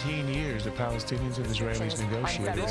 17 years, the Palestinians and Israelis negotiated.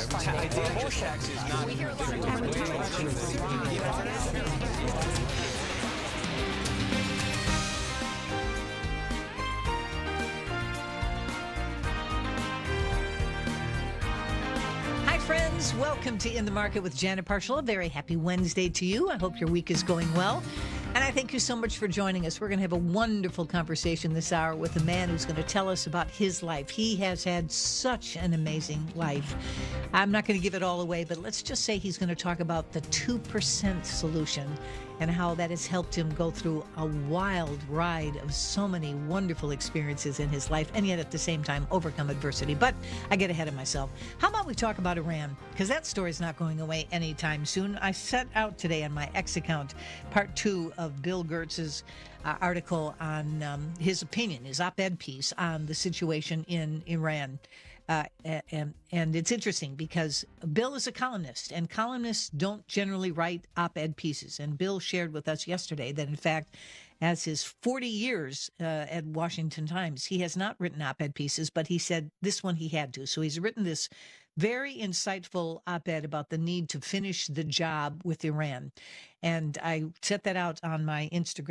Friends, welcome to In the Market with Janet Parshall. A very happy Wednesday to you. I hope your week is going well. And I thank you so much for joining us. We're going to have a wonderful conversation this hour with a man who's going to tell us about his life. He has had such an amazing life. I'm not going to give it all away, but let's just say he's going to talk about the 2% solution and how that has helped him go through a wild ride of so many wonderful experiences in his life, and yet at the same time overcome adversity. But I get ahead of myself. How about we talk about Iran? Because that story is not going away anytime soon. I set out today on my X account part 2 of Bill Gertz's article on his opinion, his op-ed piece on the situation in Iran. And it's interesting because Bill is a columnist, and columnists don't generally write op-ed pieces. And Bill shared with us yesterday that, in fact, as his 40 years at Washington Times, he has not written op-ed pieces, but he said this one he had to. So he's written this very insightful op-ed about the need to finish the job with Iran. And I set that out on my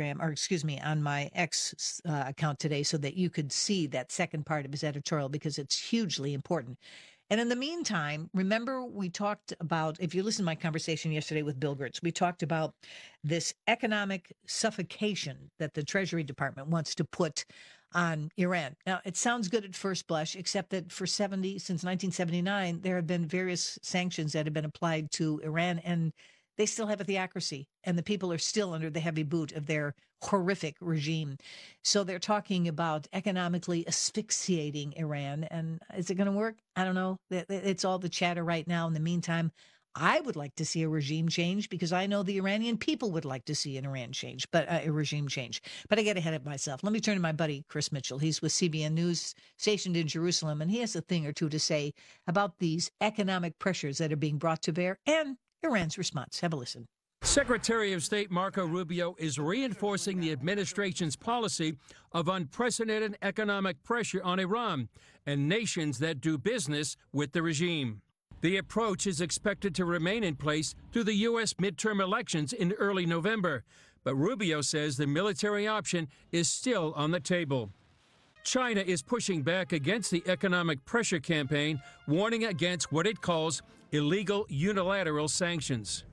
on my X account today so that you could see that second part of his editorial, because it's hugely important. And in the meantime, remember we talked about, if you listen to my conversation yesterday with Bill Gertz, we talked about this economic suffocation that the Treasury Department wants to put on Iran. Now, it sounds good at first blush, except that since 1979, there have been various sanctions that have been applied to Iran, and they still have a theocracy, and the people are still under the heavy boot of their horrific regime. So they're talking about economically asphyxiating Iran. And is it going to work? I don't know. It's all the chatter right now. In the meantime, I would like to see a regime change, because I know the Iranian people would like to see a regime change. But I get ahead of myself. Let me turn to my buddy, Chris Mitchell. He's with CBN News, stationed in Jerusalem, and he has a thing or two to say about these economic pressures that are being brought to bear and Iran's response. Have a listen. Secretary of State Marco Rubio is reinforcing the administration's policy of unprecedented economic pressure on Iran and nations that do business with the regime. The approach is expected to remain in place through the U.S. midterm elections in early November, but Rubio says the military option is still on the table. China is pushing back against the economic pressure campaign, warning against what it calls illegal unilateral sanctions.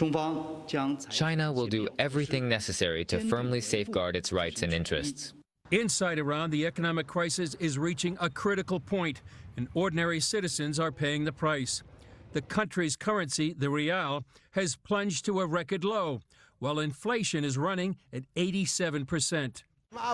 China will do everything necessary to firmly safeguard its rights and interests. Inside Iran, the economic crisis is reaching a critical point, and ordinary citizens are paying the price. The country's currency, the rial, has plunged to a record low, while inflation is running at 87%.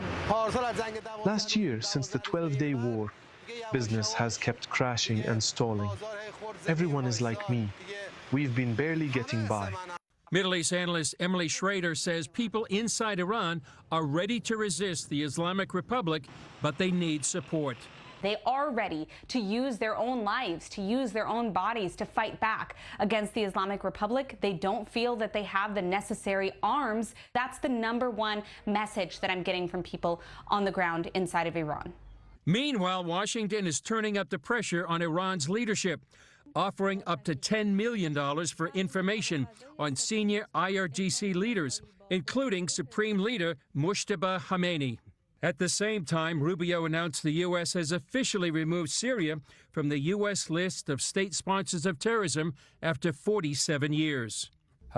Last year, since the 12-day war, business has kept crashing and stalling. Everyone is like me. We've been barely getting by. Middle East analyst Emily Schrader says people inside Iran are ready to resist the Islamic Republic, but they need support. They are ready to use their own lives, to use their own bodies to fight back against the Islamic Republic. They don't feel that they have the necessary arms. That's the #1 message that I'm getting from people on the ground inside of Iran. Meanwhile, Washington is turning up the pressure on Iran's leadership, offering up to $10 million for information on senior IRGC leaders, including Supreme Leader Mojtaba Khamenei. At the same time, Rubio announced the U.S. has officially removed Syria from the U.S. list of state sponsors of terrorism after 47 years.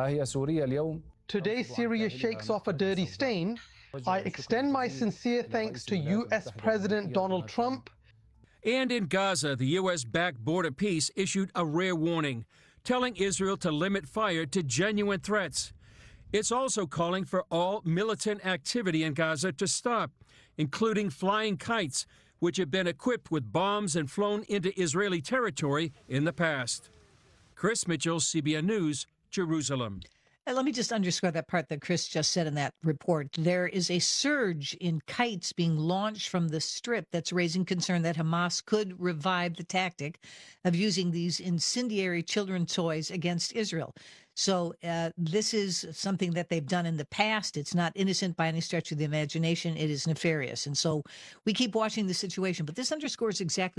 Today, Syria shakes off a dirty stain. I extend my sincere thanks to U.S. President Donald Trump. And in Gaza, the U.S.-backed Border Peace issued a rare warning, telling Israel to limit fire to genuine threats. It's also calling for all militant activity in Gaza to stop, including flying kites, which have been equipped with bombs and flown into Israeli territory in the past. Chris Mitchell, CBN News, Jerusalem. Let me just underscore that part that Chris just said in that report. There is a surge in kites being launched from the Strip that's raising concern that Hamas could revive the tactic of using these incendiary children's toys against Israel. So this is something that they've done in the past. It's not innocent by any stretch of the imagination. It is nefarious. And so we keep watching the situation. But this underscores exactly